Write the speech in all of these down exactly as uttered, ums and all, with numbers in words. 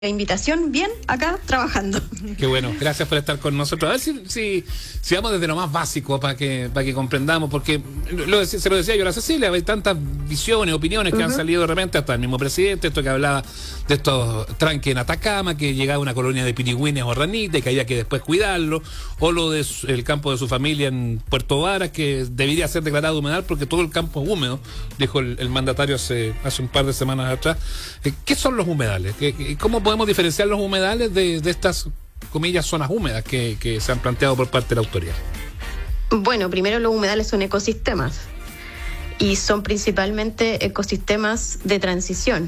invitación, bien, acá trabajando. Qué bueno, gracias por estar con nosotros. A ver si, si, si vamos desde lo más básico para que, para que comprendamos, porque lo, se lo decía yo a la Cecilia, hay tantas visiones, opiniones que uh-huh. han salido de repente, hasta el mismo presidente, esto que hablaba de estos tranques en Atacama, que llegaba una colonia de pirigüines o ranitas y que había que después cuidarlo, o lo del de campo de su familia en Puerto Varas, que debería ser declarado humedal porque todo el campo es húmedo, dijo el, el mandatario hace, hace un par de semanas atrás. ¿Qué son los humedales? ¿Cómo podemos diferenciar los humedales de, de estas, comillas, zonas húmedas que, que se han planteado por parte de la autoridad? Bueno, primero los humedales son ecosistemas y son principalmente ecosistemas de transición.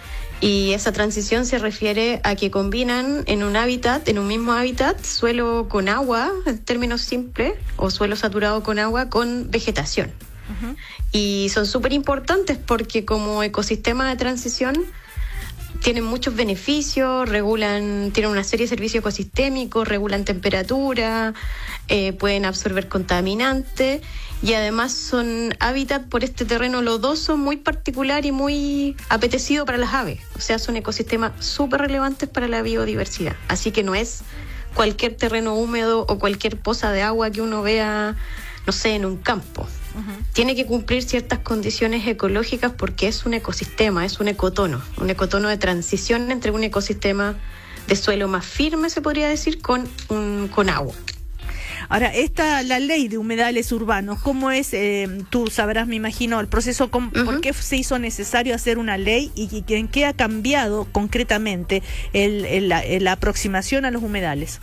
Y esa transición se refiere a que combinan en un hábitat, en un mismo hábitat, suelo con agua, en términos simples, o suelo saturado con agua, con vegetación. Uh-huh. Y son súper importantes porque como ecosistema de transición tienen muchos beneficios, regulan, tienen una serie de servicios ecosistémicos, regulan temperatura, eh, pueden absorber contaminantes y además son hábitat por este terreno lodoso muy particular y muy apetecido para las aves. O sea, son ecosistemas súper relevantes para la biodiversidad. Así que no es cualquier terreno húmedo o cualquier poza de agua que uno vea, no sé, en un campo. Uh-huh. Tiene que cumplir ciertas condiciones ecológicas porque es un ecosistema, es un ecotono, un ecotono de transición entre un ecosistema de suelo más firme, se podría decir, con, un, con agua. Ahora, esta, la ley de humedales urbanos, ¿cómo es? Eh, tú sabrás, me imagino, el proceso, con, uh-huh. ¿por qué se hizo necesario hacer una ley y, y en qué ha cambiado concretamente el, el, la, la aproximación a los humedales?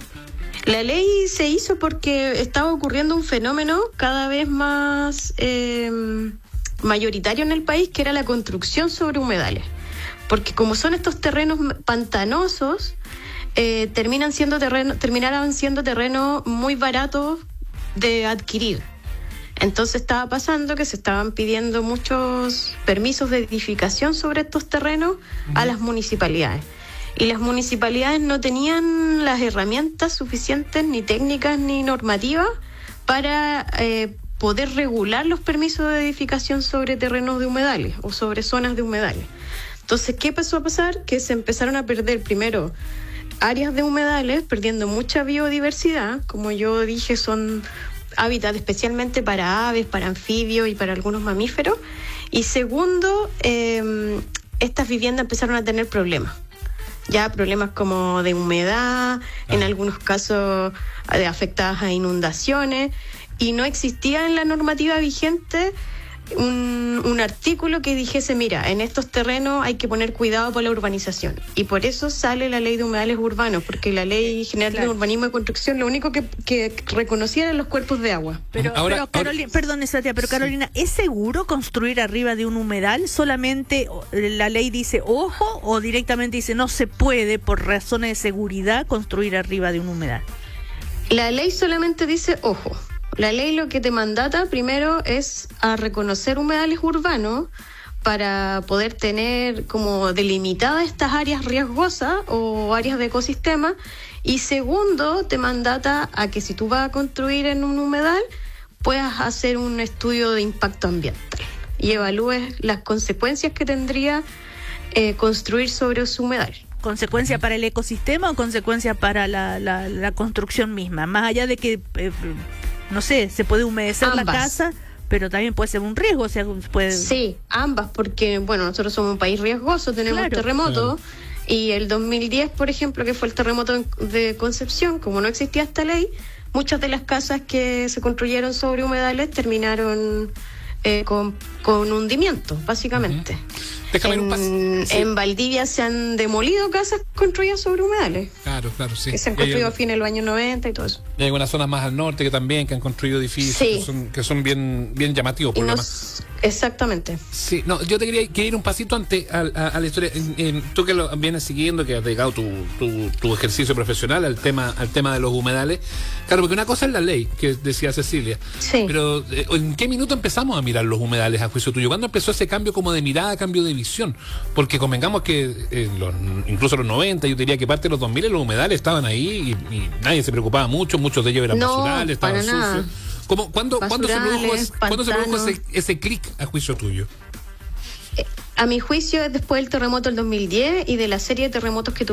La ley se hizo porque estaba ocurriendo un fenómeno cada vez más eh, mayoritario en el país, que era la construcción sobre humedales. Porque como son estos terrenos pantanosos, eh, terminan siendo terreno, terminaron siendo terrenos muy baratos de adquirir. Entonces estaba pasando que se estaban pidiendo muchos permisos de edificación sobre estos terrenos uh-huh. a las municipalidades. Y las municipalidades no tenían las herramientas suficientes, ni técnicas, ni normativas, para eh, poder regular los permisos de edificación sobre terrenos de humedales o sobre zonas de humedales. Entonces, ¿qué pasó a pasar? Que se empezaron a perder primero áreas de humedales, perdiendo mucha biodiversidad. Como yo dije, son hábitats especialmente para aves, para anfibios y para algunos mamíferos. Y segundo, eh, estas viviendas empezaron a tener problemas. Ya problemas como de humedad, ah. en algunos casos de afectadas a inundaciones, y no existía en la normativa vigente un, un artículo que dijese, mira, en estos terrenos hay que poner cuidado por la urbanización, y por eso sale la ley de humedales urbanos, porque la ley general claro. de urbanismo y construcción lo único que, que reconocía eran los cuerpos de agua. Pero, ahora, pero Carolina, ahora, perdón, Satia, pero Carolina, sí. ¿es seguro construir arriba de un humedal? ¿Solamente la ley dice ojo o directamente dice no se puede por razones de seguridad construir arriba de un humedal? La ley solamente dice ojo. La ley lo que te mandata primero es a reconocer humedales urbanos para poder tener como delimitadas estas áreas riesgosas o áreas de ecosistema, y segundo te mandata a que si tú vas a construir en un humedal puedas hacer un estudio de impacto ambiental y evalúes las consecuencias que tendría eh, construir sobre ese humedal. ¿Consecuencia para el ecosistema o consecuencia para la, la, la construcción misma? Más allá de que... Eh, no sé, se puede humedecer ambas. La casa, pero también puede ser un riesgo, o sea, puede... Sí, ambas, porque, bueno, nosotros somos un país riesgoso, tenemos claro. terremotos, claro. y el dos mil diez, por ejemplo, que fue el terremoto de Concepción, como no existía esta ley, muchas de las casas que se construyeron sobre humedales terminaron eh, con, con hundimiento, básicamente. Uh-huh. Déjame en, un sí. en Valdivia se han demolido casas construidas sobre humedales. Claro, claro, sí. Que se han construido a fines de los años noventa y todo eso. Y hay algunas zonas más al norte que también que han construido edificios sí. que son, que son bien, bien llamativos por lo más. Exactamente. Sí, no, yo te quería, quería ir un pasito ante a, a, a la historia. En, en, tú que lo vienes siguiendo, que has dedicado tu, tu, tu ejercicio profesional al tema, al tema de los humedales. Claro, porque una cosa es la ley, que decía Cecilia. Sí. Pero ¿en qué minuto empezamos a mirar los humedales a juicio tuyo? ¿Cuándo empezó ese cambio como de mirada, cambio de visión? Porque convengamos que en los, incluso en los noventa, yo diría que parte de los dos mil los humedales estaban ahí y, y nadie se preocupaba mucho, muchos de ellos eran no, basurales, estaban sucios. Nada. ¿Cómo, ¿Cuándo, ¿cuándo se produjo, ese, ¿cuándo se produjo ese, ese clic a juicio tuyo? Eh, A mi juicio es después del terremoto del dos mil diez y de la serie de terremotos que